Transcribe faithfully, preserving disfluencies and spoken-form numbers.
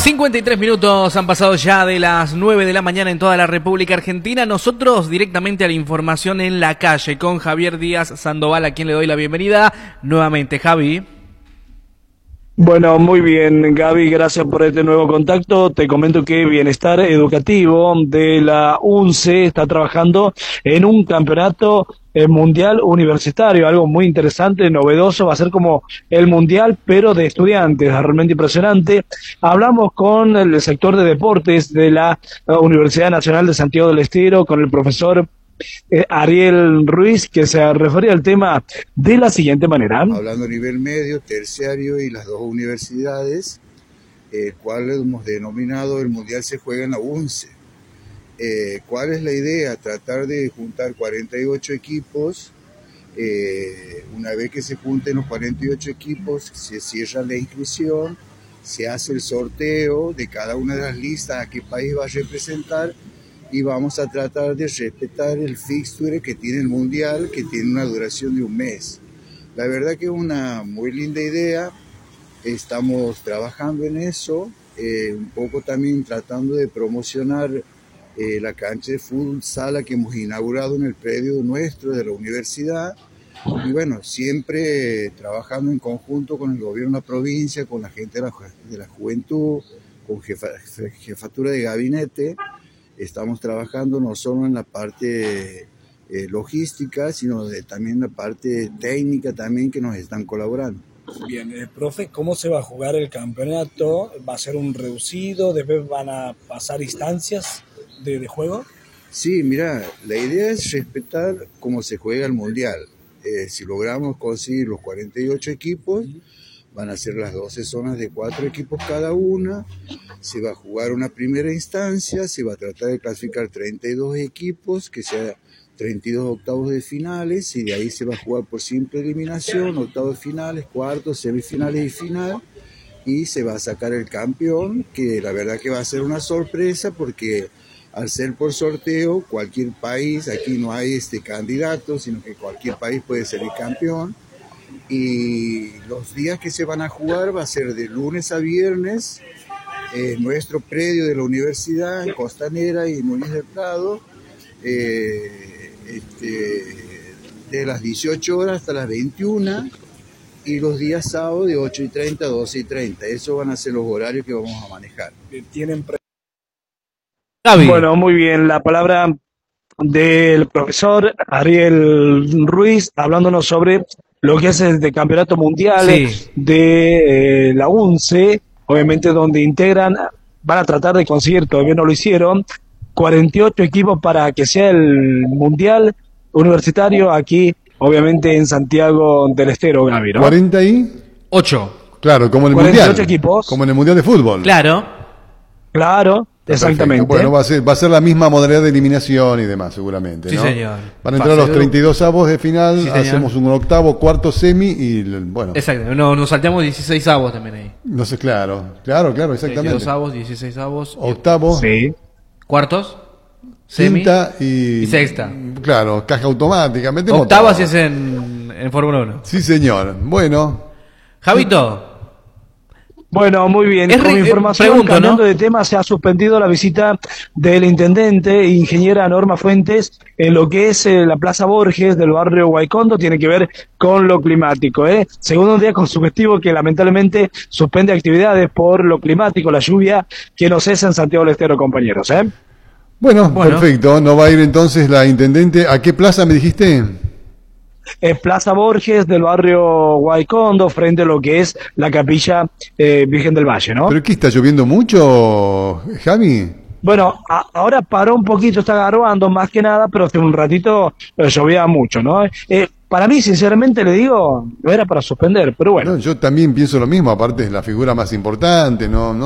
cincuenta y tres minutos han pasado ya de las nueve de la mañana en toda la República Argentina. Nosotros directamente a la información en la calle con Javier Díaz Sandoval, a quien le doy la bienvenida nuevamente. Javi. Bueno, muy bien, Gaby, gracias por este nuevo contacto. Te comento que Bienestar Educativo de la UNCE está trabajando en un campeonato eh, mundial universitario, algo muy interesante, novedoso, va a ser como el mundial, pero de estudiantes, realmente impresionante. Hablamos con el sector de deportes de la uh, Universidad Nacional de Santiago del Estero, con el profesor Eh, Ariel Ruiz, que se refería al tema de la siguiente manera. Hablando a nivel medio, terciario y las dos universidades, el eh, cual hemos denominado el Mundial se juega en la UNCE. Eh, ¿Cuál es la idea? Tratar de juntar cuarenta y ocho equipos. Eh, una vez que se junten los cuarenta y ocho equipos, se cierra la inscripción, se hace el sorteo de cada una de las listas a qué país va a representar, y vamos a tratar de respetar el fixture que tiene el Mundial, que tiene una duración de un mes. La verdad que es una muy linda idea, estamos trabajando en eso, eh, un poco también tratando de promocionar eh, la cancha de fútbol sala que hemos inaugurado en el predio nuestro de la universidad, y bueno, siempre eh, trabajando en conjunto con el gobierno de la provincia, con la gente de la, de la juventud, con jefa, jefatura de gabinete. Estamos trabajando no solo en la parte eh, logística, sino de, también la parte técnica también, que nos están colaborando. Bien, eh, profe, ¿cómo se va a jugar el campeonato? ¿Va a ser un reducido? ¿Después van a pasar instancias de, de juego? Sí, mira, la idea es respetar cómo se juega el Mundial. Eh, si logramos conseguir los cuarenta y ocho equipos, van a ser las doce zonas de cuatro equipos cada una. Se va a jugar una primera instancia, se va a tratar de clasificar treinta y dos equipos, que sea treinta y dos octavos de finales, y de ahí se va a jugar por simple eliminación, octavos de finales, cuartos, semifinales y final, y se va a sacar el campeón, que la verdad que va a ser una sorpresa, porque al ser por sorteo, cualquier país, aquí no hay este candidato, sino que cualquier país puede ser el campeón. Y los días que se van a jugar va a ser de lunes a viernes, en nuestro predio de la universidad, en Costanera y Núñez del Prado, eh, este, de las dieciocho horas hasta las veintiuna, y los días sábados de ocho y treinta a doce y treinta. Esos van a ser los horarios que vamos a manejar. ¿Tienen pre- Bueno, muy bien, la palabra del profesor Ariel Ruiz, hablándonos sobre lo que es el de campeonato mundial sí. de eh, la UNCE, obviamente donde integran, van a tratar de conseguir, todavía no lo hicieron, cuarenta y ocho equipos para que sea el mundial universitario aquí, obviamente en Santiago del Estero, Gaby, ¿no? cuarenta y ocho. Claro, como en el cuarenta y ocho mundial. Equipos. Como en el mundial de fútbol. Claro. Claro. Exactamente. Perfecto. Bueno, va a ser va a ser la misma modalidad de eliminación y demás, seguramente, ¿no? Sí, señor. Van a entrar los treinta y dos avos de final, sí, hacemos un octavo, cuarto, semi y, bueno. Exacto, no, nos salteamos dieciséis avos también ahí. No sé, claro, claro, claro, exactamente. treinta y dos avos, dieciséis avos. Octavo. Sí. Cuartos. Semi. Quinta y... Y sexta. Claro, caja automática. Octava si es en, en Fórmula uno. Sí, señor. Bueno. Javito. Bueno, muy bien. Es Con re, información, pregunto, cambiando ¿no? de tema, se ha suspendido la visita del intendente, ingeniera Norma Fuentes, en lo que es eh, la Plaza Borges del barrio Guaycondo, tiene que ver con lo climático, ¿eh? Segundo día consecutivo que lamentablemente suspende actividades por lo climático, la lluvia que no cesa en Santiago del Estero, compañeros, ¿eh? Bueno, bueno, perfecto. No va a ir entonces la intendente. ¿A qué plaza me dijiste? Es Plaza Borges del barrio Guaycondo, frente a lo que es la capilla eh, Virgen del Valle, ¿no? ¿Pero qué, está lloviendo mucho, Javi? Bueno, a, ahora paró un poquito, está garbando más que nada, pero hace un ratito eh, llovía mucho, ¿no? Eh, para mí, sinceramente, le digo, no era para suspender, pero bueno. No, yo también pienso lo mismo, aparte es la figura más importante, no, no